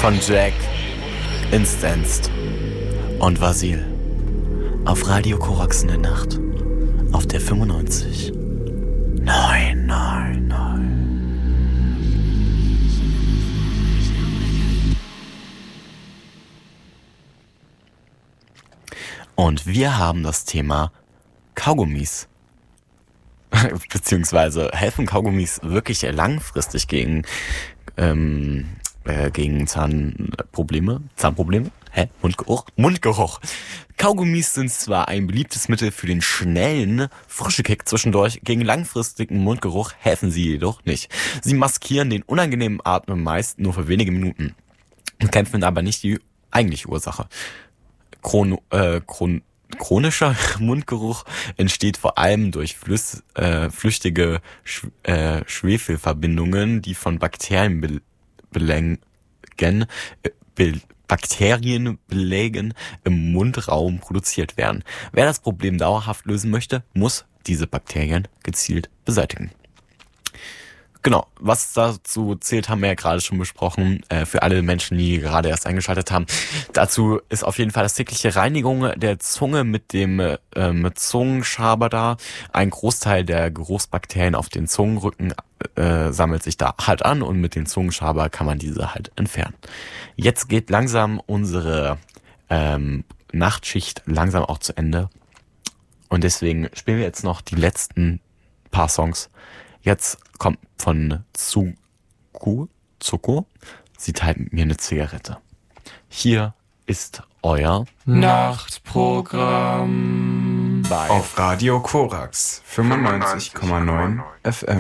von Jack, Instanced und Vasil. Auf Radio Korax in der Nacht. Auf der 95. 999. Und wir haben das Thema Kaugummis. Beziehungsweise helfen Kaugummis wirklich langfristig gegen Zahnprobleme? Mundgeruch. Kaugummis sind zwar ein beliebtes Mittel für den schnellen Frischekick zwischendurch, gegen langfristigen Mundgeruch helfen sie jedoch nicht. Sie maskieren den unangenehmen Atmen meist nur für wenige Minuten und kämpfen aber nicht die eigentliche Ursache. Chronischer Mundgeruch entsteht vor allem durch flüchtige Schwefelverbindungen, die von Bakterienbelägen im Mundraum produziert werden. Wer das Problem dauerhaft lösen möchte, muss diese Bakterien gezielt beseitigen. Genau, was dazu zählt, haben wir ja gerade schon besprochen. Für alle Menschen, die gerade erst eingeschaltet haben. Dazu ist auf jeden Fall das tägliche Reinigung der Zunge mit dem Zungenschaber da. Ein Großteil der Geruchsbakterien auf den Zungenrücken sammelt sich da halt an und mit dem Zungenschaber kann man diese halt entfernen. Jetzt geht langsam unsere Nachtschicht langsam auch zu Ende. Und deswegen spielen wir jetzt noch die letzten paar Songs. Jetzt kommt von Zuko, sie teilt mit mir eine Zigarette. Hier ist euer Nachtprogramm bei auf Radio Korax 95,9 FM.